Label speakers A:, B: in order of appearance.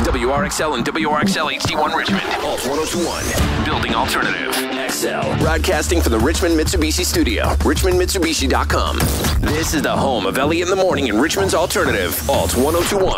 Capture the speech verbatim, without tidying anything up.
A: W R X L and W R X L H D one Richmond. Alt one oh two point one. Building Alternative. X L. Broadcasting from the Richmond Mitsubishi Studio. Richmond Mitsubishi dot com. This is the home of Ellie in the Morning in Richmond's Alternative. Alt one oh two point one.